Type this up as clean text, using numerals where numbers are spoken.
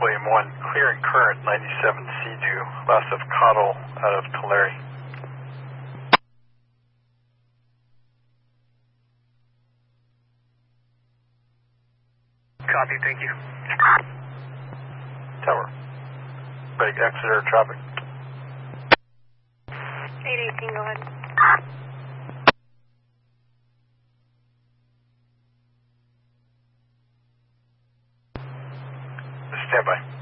William 1, clearing current 97 Sea-Doo, loss of Cottle out of Tulare. Copy, thank you. Tower. Break Exeter traffic. 818, go ahead. Stand by.